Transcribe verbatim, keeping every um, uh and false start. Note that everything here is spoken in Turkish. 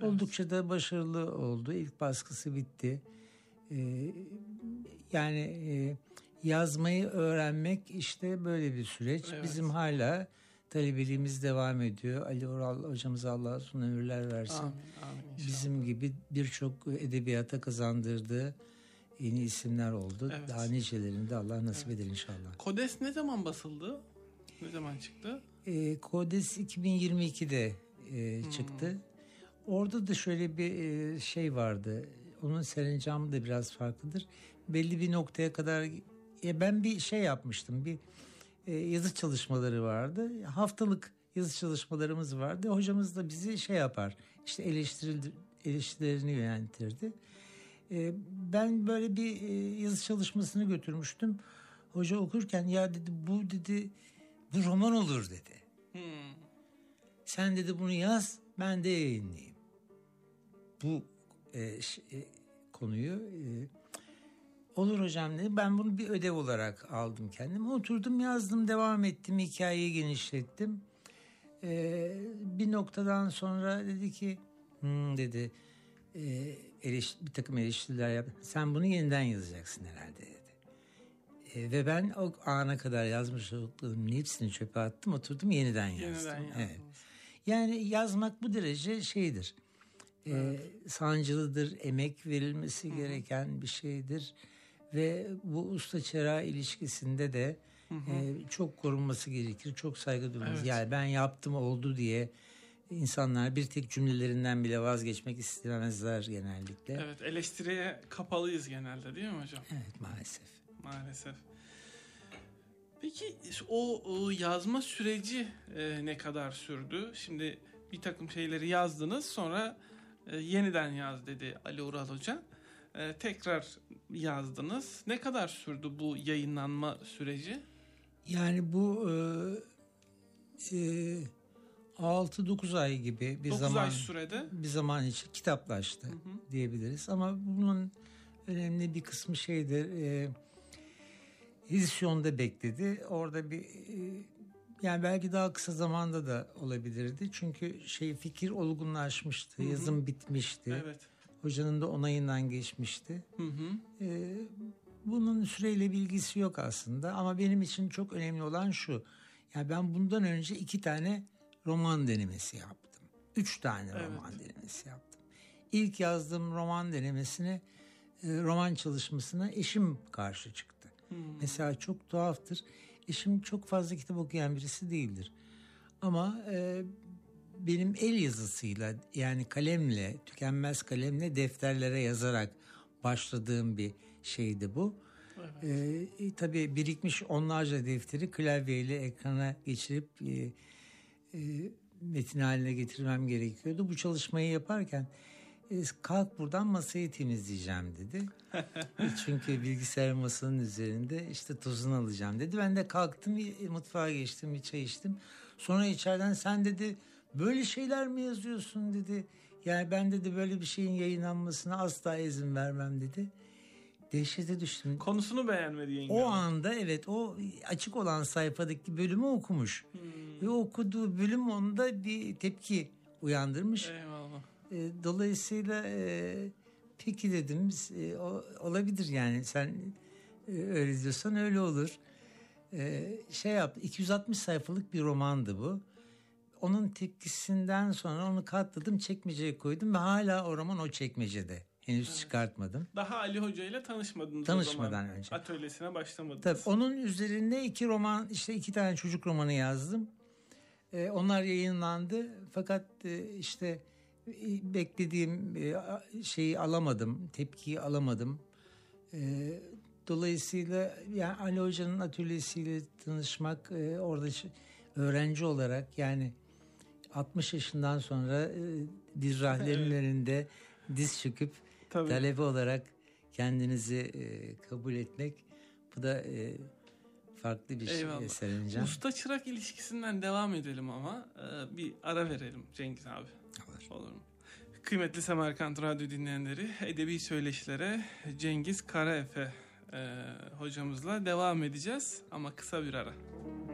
Oldukça da başarılı oldu. İlk baskısı bitti. Ee, yani e, yazmayı öğrenmek işte böyle bir süreç. Evet. Bizim hala talebeliğimiz devam ediyor. Ali Oral hocamıza Allah uzun ömürler versin. Amin, amin Bizim gibi birçok edebiyata kazandırdığı yeni isimler oldu. Evet. Daha nicelerini de Allah nasip evet. eder inşallah. Kodes ne zaman basıldı? Ne zaman çıktı? E, Kodes iki bin yirmi ikide e, çıktı. Hmm. Orada da şöyle bir e, şey vardı. Onun serencamı da biraz farklıdır. Belli bir noktaya kadar e, ben bir şey yapmıştım. Bir e, yazı çalışmaları vardı. Haftalık yazı çalışmalarımız vardı. Hocamız da bizi şey yapar. İşte eleştiril, eleştirilerini yöneltirdi. E, ben böyle bir e, yazı çalışmasını götürmüştüm. Hoca okurken ya dedi bu dedi bu roman olur dedi. Hmm. Sen dedi bunu yaz, ben de yayınlayayım. Bu e, ş, e, konuyu e, olur hocam dedi. Ben bunu bir ödev olarak aldım kendime. Oturdum, yazdım, devam ettim, hikayeyi genişlettim. E, bir noktadan sonra dedi ki hmm, dedi e, eleş, bir takım eleştiriler yap. Sen bunu yeniden yazacaksın herhalde dedi. E, ve ben o ana kadar yazmış olduğum hepsini çöpe attım, oturdum yeniden yazdım. Yeniden evet. Yani yazmak bu derece şeydir. Evet. E, sancılıdır, emek verilmesi Hı-hı. gereken bir şeydir. Ve bu usta-çırağı ilişkisinde de e, çok korunması gerekir, çok saygı duyulması. Evet. Yani ben yaptım oldu diye insanlar bir tek cümlelerinden bile vazgeçmek istemezler genellikle. Evet, eleştiriye kapalıyız genelde değil mi hocam? Evet, maalesef. Maalesef. Peki o, o yazma süreci e, ne kadar sürdü? Şimdi bir takım şeyleri yazdınız, sonra e, yeniden yaz dedi Ali Ural Hoca. E, tekrar yazdınız. Ne kadar sürdü bu yayınlanma süreci? Yani bu e, e, altı dokuz ay gibi bir dokuz zaman. ay sürede bir zaman için kitaplaştı hı hı. diyebiliriz. Ama bunun önemli bir kısmı şeydir. E, edisyonda bekledi. Orada bir e, yani belki daha kısa zamanda da olabilirdi. Çünkü şey fikir olgunlaşmıştı. Hı hı. Yazım bitmişti. Evet. Hocanın da onayından geçmişti. Hı hı. E, bunun süreyle bilgisi yok aslında. Ama benim için çok önemli olan şu. Yani ben bundan önce iki tane roman denemesi yaptım. Üç tane evet. roman denemesi yaptım. İlk yazdığım roman denemesine, e, roman çalışmasına eşim karşı çıktı. Hmm. Mesela çok tuhaftır. Eşim çok fazla kitap okuyan birisi değildir. Ama e, benim el yazısıyla, yani kalemle, tükenmez kalemle defterlere yazarak başladığım bir şeydi bu. Evet. E, tabii birikmiş onlarca defteri klavyeyle ekrana geçirip e, e, metin haline getirmem gerekiyordu. Bu çalışmayı yaparken e, kalk buradan masayı temizleyeceğim dedi. Çünkü bilgisayar masanın üzerinde işte tozunu alacağım dedi. Ben de kalktım, mutfağa geçtim, bir çay içtim. Sonra içeriden sen dedi böyle şeyler mi yazıyorsun dedi. Yani ben dedi böyle bir şeyin yayınlanmasına asla izin vermem dedi. Dehşete düştüm. Konusunu beğenmedi yenge. O anda evet, o açık olan sayfadaki bölümü okumuş. Hmm. Ve okuduğu bölüm onda bir tepki uyandırmış. Eyvallah. E, dolayısıyla e, peki dedim e, o, olabilir yani sen e, öyle diyorsan öyle olur. E, şey yaptı, iki yüz altmış sayfalık bir romandı bu. Onun tepkisinden sonra onu katladım, çekmeceye koydum ve hala o roman o çekmecede. Henüz evet. çıkartmadım. Daha Ali Hoca ile tanışmadınız Tanışmadan o zaman. önce. Atölyesine başlamadınız. Tabii onun üzerinde iki roman, işte iki tane çocuk romanı yazdım. Ee, onlar yayınlandı. Fakat e, işte e, beklediğim e, şeyi alamadım. Tepkiyi alamadım. E, dolayısıyla yani Ali Hoca'nın atölyesiyle tanışmak, e, orada öğrenci olarak yani altmış yaşından sonra e, bir rahlerin önünde diz çöküp Tabii. talebe olarak kendinizi e, kabul etmek, bu da e, farklı bir şey Serencan. Usta çırak ilişkisinden devam edelim ama e, bir ara verelim Cengiz abi. Olur. Olur mu? Kıymetli Semerkant Radyo dinleyenleri, edebi söyleşilere Cengiz Karaefe e, hocamızla devam edeceğiz ama kısa bir ara.